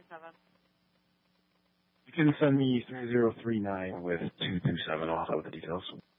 You can send me 3039 with 227. I'll have the details.